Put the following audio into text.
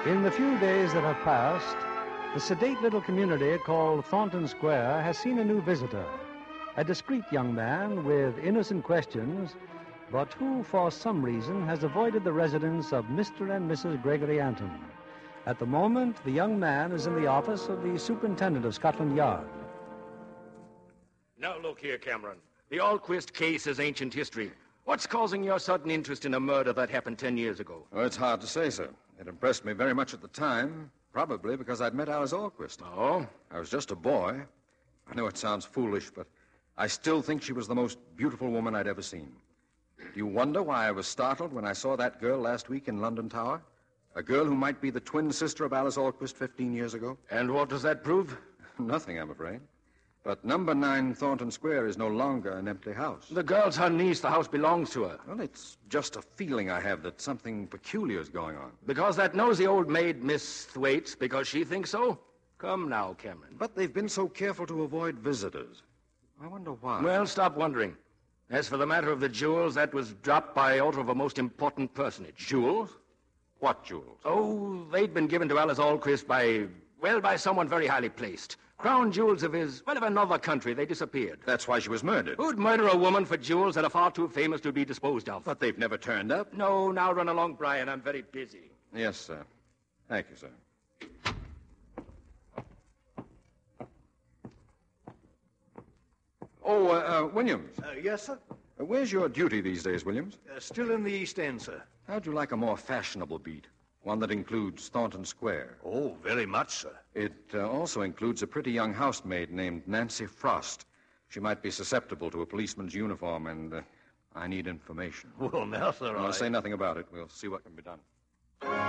In the few days that have passed, the sedate little community called Thornton Square has seen a new visitor, a discreet young man with innocent questions, but who, for some reason, has avoided the residence of Mr. and Mrs. Gregory Anton. At the moment, the young man is in the office of the superintendent of Scotland Yard. Now look here, Cameron. The Alquist case is ancient history. What's causing your sudden interest in a murder that happened 10 years ago? Well, it's hard to say, sir. It impressed me very much at the time, probably because I'd met Alice Alquist. Oh? I was just a boy. I know it sounds foolish, but I still think she was the most beautiful woman I'd ever seen. Do you wonder why I was startled when I saw that girl last week in London Tower? A girl who might be the twin sister of Alice Alquist 15 years ago? And what does that prove? Nothing, I'm afraid. But number 9 Thornton Square is no longer an empty house. The girl's her niece. The house belongs to her. Well, it's just a feeling I have that something peculiar is going on. Because that nosy old maid, Miss Thwaites, because she thinks so? Come now, Cameron. But they've been so careful to avoid visitors. I wonder why. Well, stop wondering. As for the matter of the jewels, that was dropped by order of a most important personage. Jewels? What jewels? Oh, they'd been given to Alice Alquist by someone very highly placed. Crown jewels of another country. They disappeared. That's why she was murdered. Who'd murder a woman for jewels that are far too famous to be disposed of? But they've never turned up. No, now run along, Brian. I'm very busy. Yes, sir. Thank you, sir. Oh, Williams. Yes, sir? Where's your duty these days, Williams? Still in the East End, sir. How'd you like a more fashionable beat? One that includes Thornton Square. Oh, very much, sir. It also includes a pretty young housemaid named Nancy Frost. She might be susceptible to a policeman's uniform, and I need information. Well, now, sir, I'll say nothing about it. We'll see what can be done.